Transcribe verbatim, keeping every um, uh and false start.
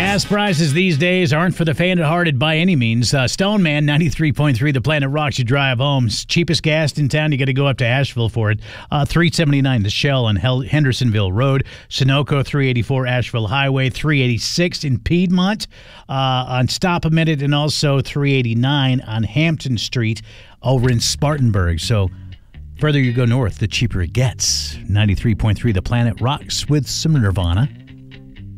Gas prices these days aren't for the faint-hearted by any means. Uh, Stoneman, ninety-three point three, The Planet Rocks you drive home. It's cheapest gas in town. You got to go up to Asheville for it. Uh, three seventy-nine the Shell on Hel- Hendersonville Road. Sunoco, three eighty-four Asheville Highway. three eighty-six in Piedmont uh, on Stop a Minute, and also three eighty-nine on Hampton Street over in Spartanburg. So further you go north, the cheaper it gets. ninety-three point three The Planet Rocks with some Nirvana.